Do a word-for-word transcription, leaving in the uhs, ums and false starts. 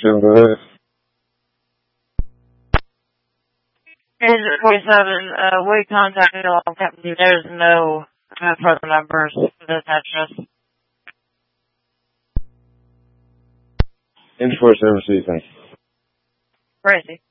forty-seven, go ahead. Agent forty-seven, uh, we contacted all companies. There's no uh, further numbers for this address. Agent forty-seven, see you, thank you. Crazy.